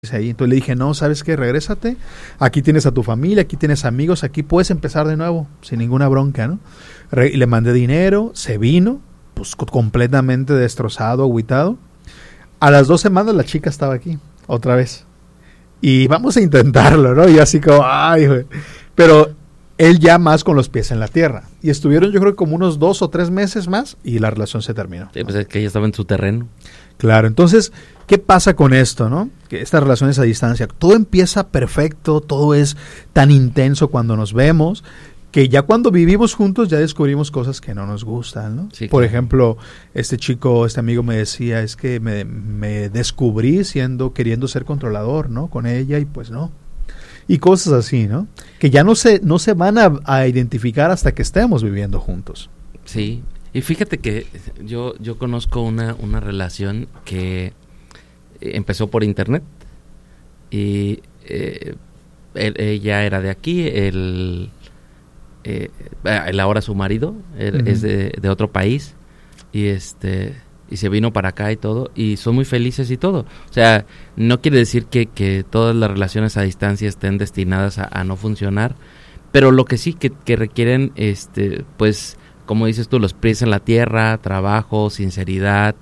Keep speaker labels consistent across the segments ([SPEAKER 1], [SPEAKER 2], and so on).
[SPEAKER 1] ahí. Entonces le dije, no, ¿sabes qué? Regrésate, aquí tienes a tu familia, aquí tienes amigos, aquí puedes empezar de nuevo, sin ninguna bronca, ¿no? Y le mandé dinero, se vino, pues completamente destrozado, agüitado. A las 2 semanas la chica estaba aquí, otra vez. Y vamos a intentarlo, ¿no? Y así como, ay, güey. Pero él ya más con los pies en la tierra. Y estuvieron yo creo como unos 2 o 3 meses más y la relación se terminó.
[SPEAKER 2] Sí, pues es que ella estaba en su terreno.
[SPEAKER 1] Claro, entonces, ¿qué pasa con esto, no? Que estas relaciones a distancia, todo empieza perfecto, todo es tan intenso cuando nos vemos, que ya cuando vivimos juntos ya descubrimos cosas que no nos gustan, ¿no?
[SPEAKER 2] Sí,
[SPEAKER 1] Por
[SPEAKER 2] claro.
[SPEAKER 1] ejemplo, este amigo me decía, es que me descubrí queriendo ser controlador, ¿no? Con ella y pues no. Y cosas así, ¿no? Que ya no se van a identificar hasta que estemos viviendo juntos.
[SPEAKER 2] Sí. Y fíjate que yo conozco una relación que empezó por internet y ella era de aquí, él ahora su marido es de otro país y y se vino para acá y todo y son muy felices y todo. O sea, no quiere decir que todas las relaciones a distancia estén destinadas a no funcionar, pero lo que sí que requieren pues como dices tú, los pies en la tierra, trabajo, sinceridad,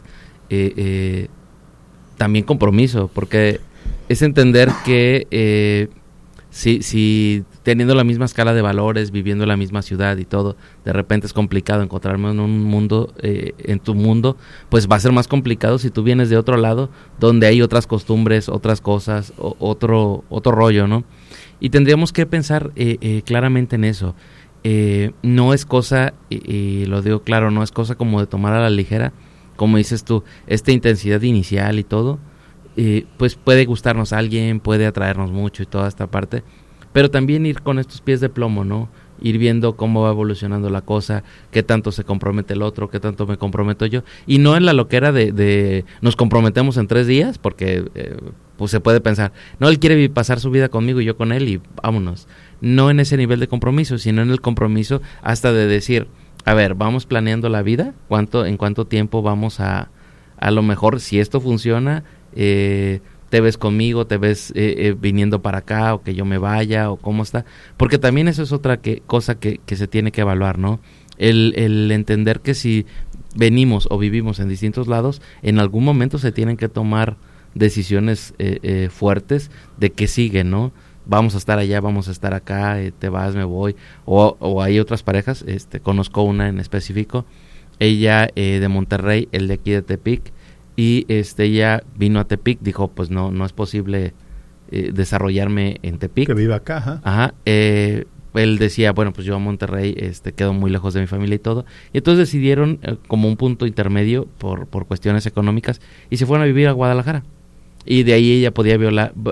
[SPEAKER 2] también compromiso, porque es entender que si teniendo la misma escala de valores, viviendo en la misma ciudad y todo, de repente es complicado encontrarme en un mundo, en tu mundo, pues va a ser más complicado si tú vienes de otro lado, donde hay otras costumbres, otras cosas, otro rollo, ¿no? Y tendríamos que pensar claramente en eso. No es cosa, y lo digo claro, no es cosa como de tomar a la ligera, como dices tú, esta intensidad inicial y todo, pues puede gustarnos a alguien, puede atraernos mucho y toda esta parte, pero también ir con estos pies de plomo, ¿no? Ir viendo cómo va evolucionando la cosa, qué tanto se compromete el otro, qué tanto me comprometo yo, y no en la loquera de nos comprometemos en 3 días, porque pues se puede pensar, no, él quiere pasar su vida conmigo y yo con él y vámonos. No en ese nivel de compromiso, sino en el compromiso hasta de decir, a ver, vamos planeando la vida, en cuánto tiempo vamos a lo mejor, si esto funciona, te ves conmigo, te ves viniendo para acá, o que yo me vaya, o cómo está, porque también eso es otra cosa que se tiene que evaluar, ¿no? El entender que si venimos o vivimos en distintos lados, en algún momento se tienen que tomar decisiones fuertes de qué sigue, ¿no? Vamos a estar allá, vamos a estar acá, te vas, me voy, o hay otras parejas, conozco una en específico, ella de Monterrey, él de aquí de Tepic, y ella vino a Tepic, dijo, pues no es posible desarrollarme en Tepic.
[SPEAKER 1] Que viva acá, ¿eh?
[SPEAKER 2] Ajá, él decía, bueno, pues yo a Monterrey quedo muy lejos de mi familia y todo, y entonces decidieron como un punto intermedio por cuestiones económicas, y se fueron a vivir a Guadalajara, y de ahí ella podía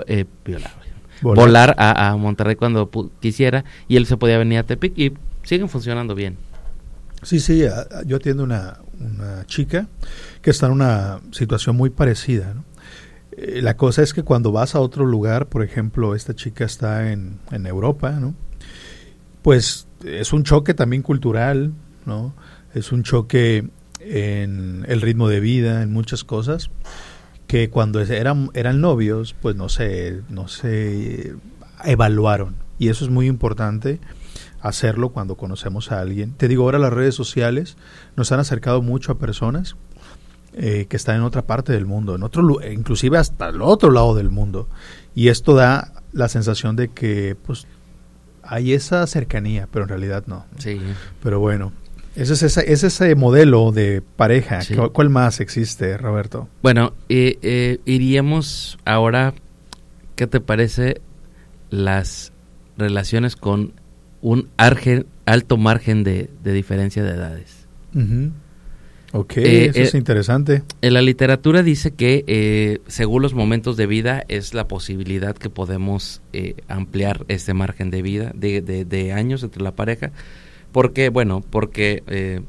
[SPEAKER 2] volar a Monterrey cuando quisiera, y él se podía venir a Tepic y siguen funcionando bien.
[SPEAKER 1] Sí, yo atiendo una chica que está en una situación muy parecida, ¿no? La cosa es que cuando vas a otro lugar, por ejemplo, esta chica está en Europa, ¿no? Pues es un choque también cultural, ¿no? Es un choque en el ritmo de vida, en muchas cosas, que cuando eran novios, pues no se evaluaron. Y eso es muy importante hacerlo cuando conocemos a alguien. Te digo, ahora las redes sociales nos han acercado mucho a personas que están en otra parte del mundo, inclusive hasta el otro lado del mundo. Y esto da la sensación de que pues hay esa cercanía, pero en realidad no.
[SPEAKER 2] Sí.
[SPEAKER 1] Pero bueno, ese es ese modelo de pareja.
[SPEAKER 2] Sí.
[SPEAKER 1] ¿Cuál más existe, Roberto?
[SPEAKER 2] Bueno, iríamos ahora, ¿qué te parece las relaciones con un alto margen de diferencia de edades?
[SPEAKER 1] Uh-huh. Ok, eso es interesante.
[SPEAKER 2] En la literatura dice que según los momentos de vida es la posibilidad que podemos ampliar este margen de vida, de años entre la pareja. ¿Por qué? Bueno, porque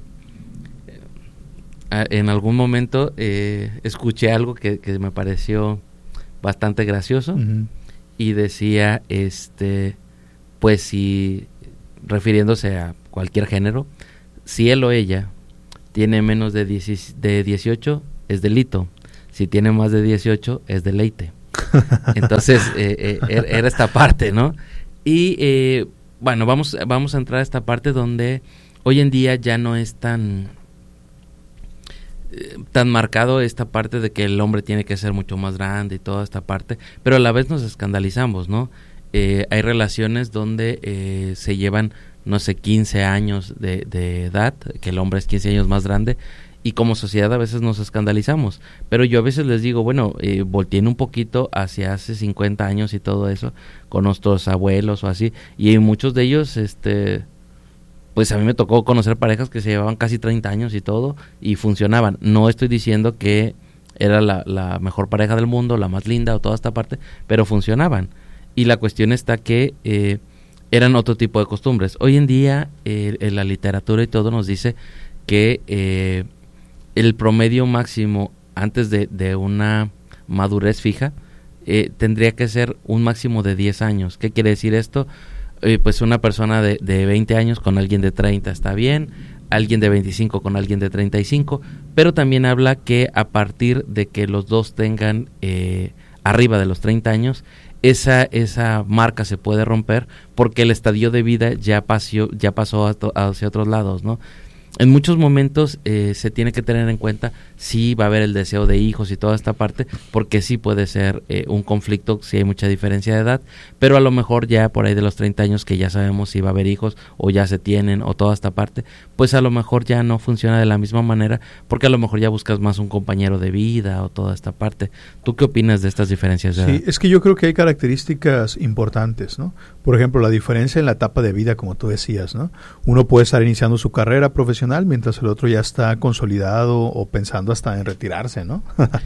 [SPEAKER 2] en algún momento escuché algo que me pareció bastante gracioso. Uh-huh. Y decía, pues si, refiriéndose a cualquier género, si él o ella tiene menos de 18, es delito. Si tiene más de 18, es deleite. Entonces, era esta parte, ¿no? Y, bueno, vamos a entrar a esta parte donde hoy en día ya no es tan marcado esta parte de que el hombre tiene que ser mucho más grande y toda esta parte, pero a la vez nos escandalizamos, ¿no? Hay relaciones donde se llevan, no sé, 15 años de edad, que el hombre es 15 años más grande, y como sociedad a veces nos escandalizamos, pero yo a veces les digo, bueno, volteen un poquito hacia hace 50 años y todo eso, con nuestros abuelos o así, y muchos de ellos, pues a mí me tocó conocer parejas que se llevaban casi 30 años y todo, y funcionaban. No estoy diciendo que era la mejor pareja del mundo, la más linda o toda esta parte, pero funcionaban. Y la cuestión está que eran otro tipo de costumbres. Hoy en día la literatura y todo nos dice que el promedio máximo antes de una madurez fija tendría que ser un máximo de 10 años. ¿Qué quiere decir esto? Pues una persona de 20 años con alguien de 30 está bien, alguien de 25 con alguien de 35, pero también habla que a partir de que los dos tengan arriba de los 30 años, esa marca se puede romper porque el estadio de vida ya pasó hacia otros lados, ¿no? En muchos momentos se tiene que tener en cuenta si va a haber el deseo de hijos y toda esta parte, porque sí puede ser un conflicto si hay mucha diferencia de edad, pero a lo mejor ya por ahí de los 30 años que ya sabemos si va a haber hijos o ya se tienen o toda esta parte, pues a lo mejor ya no funciona de la misma manera, porque a lo mejor ya buscas más un compañero de vida o toda esta parte. ¿Tú qué opinas de estas diferencias de edad?
[SPEAKER 1] Sí, es que yo creo que hay características importantes, ¿no? Por ejemplo, la diferencia en la etapa de vida, como tú decías, ¿no? Uno puede estar iniciando su carrera profesional mientras el otro ya está consolidado o pensando hasta en retirarse, ¿no?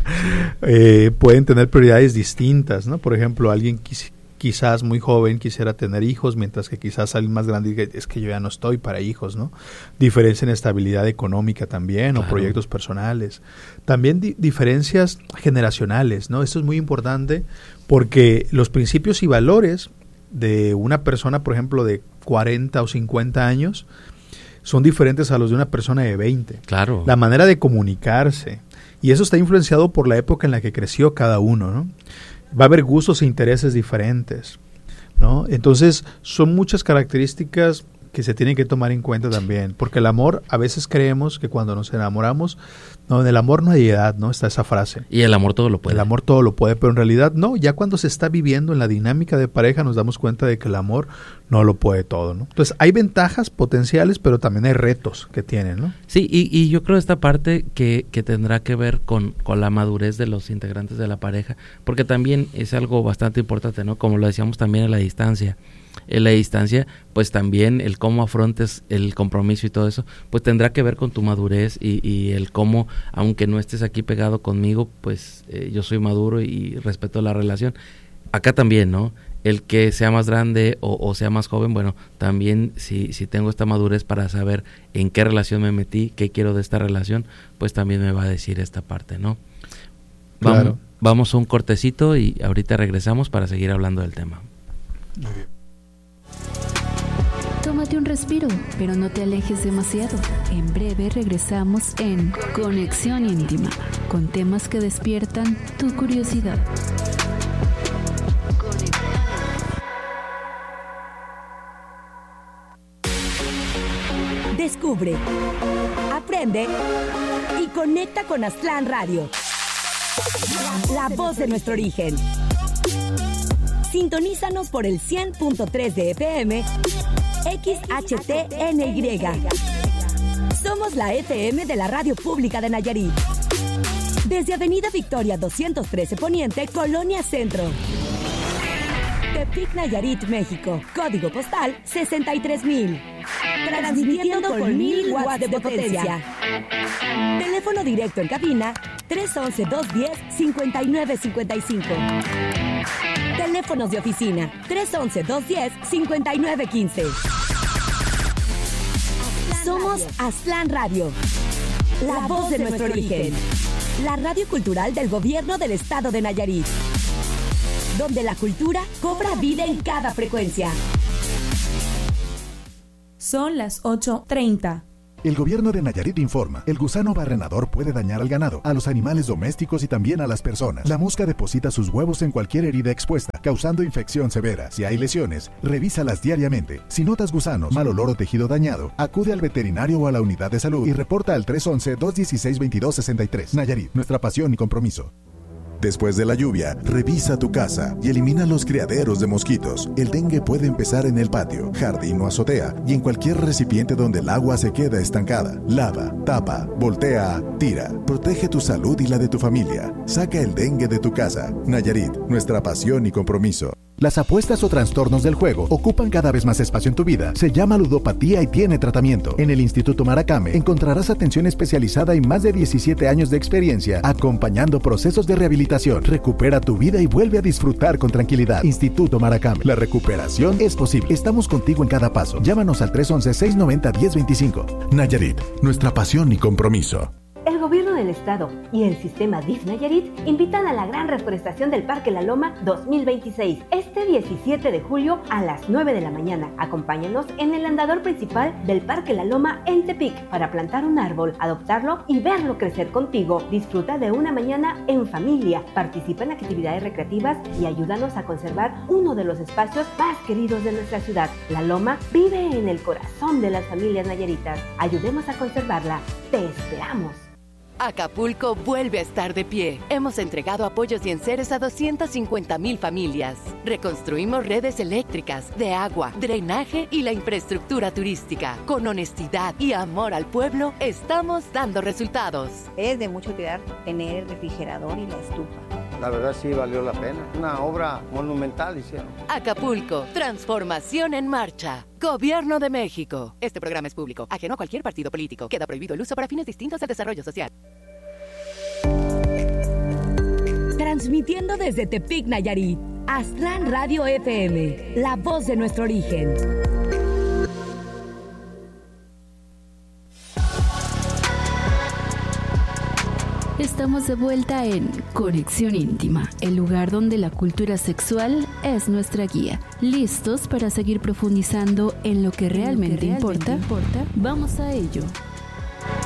[SPEAKER 1] Pueden tener prioridades distintas, ¿no? Por ejemplo, alguien quizás muy joven quisiera tener hijos, mientras que quizás alguien más grande diga, es que yo ya no estoy para hijos, ¿no? Diferencia en estabilidad económica también, claro, o proyectos personales. También diferencias generacionales, ¿no? Esto es muy importante porque los principios y valores de una persona, por ejemplo, de 40 o 50 años, son diferentes a los de una persona de 20.
[SPEAKER 2] Claro.
[SPEAKER 1] La manera de comunicarse. Y eso está influenciado por la época en la que creció cada uno, ¿no? Va a haber gustos e intereses diferentes, ¿no? Entonces, son muchas características que se tienen que tomar en cuenta también. Porque el amor, a veces creemos que cuando nos enamoramos, no, en el amor no hay edad, ¿no? Está esa frase.
[SPEAKER 2] Y el amor todo lo puede.
[SPEAKER 1] El amor todo lo puede, pero en realidad no. Ya cuando se está viviendo en la dinámica de pareja nos damos cuenta de que el amor no lo puede todo, ¿no? Entonces hay ventajas potenciales, pero también hay retos que tienen, ¿no?
[SPEAKER 2] Sí, y yo creo esta parte que tendrá que ver con la madurez de los integrantes de la pareja, porque también es algo bastante importante, ¿no? Como lo decíamos también en la distancia. En la distancia, pues también el cómo afrontes el compromiso y todo eso, pues tendrá que ver con tu madurez y el cómo, aunque no estés aquí pegado conmigo, pues yo soy maduro y respeto la relación. Acá también, ¿no? El que sea más grande o sea más joven, bueno, también si tengo esta madurez para saber en qué relación me metí, qué quiero de esta relación, pues también me va a decir esta parte, ¿no?
[SPEAKER 1] Claro.
[SPEAKER 2] Vamos a un cortecito y ahorita regresamos para seguir hablando del tema.
[SPEAKER 1] Muy bien.
[SPEAKER 3] Tómate un respiro, pero no te alejes demasiado. En breve regresamos en Conexión Íntima, con temas que despiertan tu curiosidad.
[SPEAKER 4] Descubre, aprende y conecta con Aztlán Radio, la voz de nuestro origen. Sintonízanos por el 100.3 de FM, XHTNY. Somos la FM de la Radio Pública de Nayarit. Desde Avenida Victoria 213 Poniente, Colonia Centro. Tepic, Nayarit, México. Código postal 63,000. Transmitiendo con 1000 watts de potencia. Teléfono directo en cabina 311-210-5955. Teléfonos de oficina 311-210-5915. Somos Aztlán Radio, la voz de nuestro origen. La radio cultural del gobierno del estado de Nayarit, donde la cultura cobra vida en cada frecuencia.
[SPEAKER 5] Son las 8:30. El gobierno de Nayarit informa, el gusano barrenador puede dañar al ganado, a los animales domésticos y también a las personas. La mosca deposita sus huevos en cualquier herida expuesta, causando infección severa. Si hay lesiones, revísalas diariamente. Si notas gusanos, mal olor o tejido dañado, acude al veterinario o a la unidad de salud y reporta al 311-216-2263. Nayarit, nuestra pasión y compromiso. Después de la lluvia, revisa tu casa y elimina los criaderos de mosquitos. El dengue puede empezar en el patio, jardín o azotea y en cualquier recipiente donde el agua se queda estancada. Lava, tapa, voltea, tira. Protege tu salud y la de tu familia. Saca el dengue de tu casa. Nayarit, nuestra pasión y compromiso. Las apuestas o trastornos del juego ocupan cada vez más espacio en tu vida. Se llama ludopatía y tiene tratamiento. En el Instituto Maracame encontrarás atención especializada y más de 17 años de experiencia acompañando procesos de rehabilitación. Recupera tu vida y vuelve a disfrutar con tranquilidad. Instituto Maracame. La recuperación es posible. Estamos contigo en cada paso. Llámanos al 311-690-1025. Nayarit, nuestra pasión y compromiso.
[SPEAKER 6] El gobierno del estado y el sistema DIF Nayarit invitan a la gran reforestación del Parque La Loma 2026, este 17 de julio a las 9 de la mañana. Acompáñanos en el andador principal del Parque La Loma en Tepic para plantar un árbol, adoptarlo y verlo crecer contigo. Disfruta de una mañana en familia, participa en actividades recreativas y ayúdanos a conservar uno de los espacios más queridos de nuestra ciudad. La Loma vive en el corazón de las familias nayaritas. Ayudemos a conservarla. Te esperamos.
[SPEAKER 7] Acapulco vuelve a estar de pie. Hemos entregado apoyos y enseres a 250,000 familias. Reconstruimos redes eléctricas, de agua, drenaje y la infraestructura turística. Con honestidad y amor al pueblo, estamos dando resultados.
[SPEAKER 8] Es de mucha utilidad tener el refrigerador y la estufa.
[SPEAKER 9] La verdad sí valió la pena. Una obra monumental hicieron.
[SPEAKER 7] Acapulco, transformación en marcha. Gobierno de México. Este programa es público, ajeno a cualquier partido político. Queda prohibido el uso para fines distintos del desarrollo social.
[SPEAKER 4] Transmitiendo desde Tepic, Nayarit, Aztlán Radio FM, la voz de nuestro origen.
[SPEAKER 3] Estamos de vuelta en Conexión Íntima, el lugar donde la cultura sexual es nuestra guía. ¿Listos para seguir profundizando en lo que realmente importa? Vamos a ello.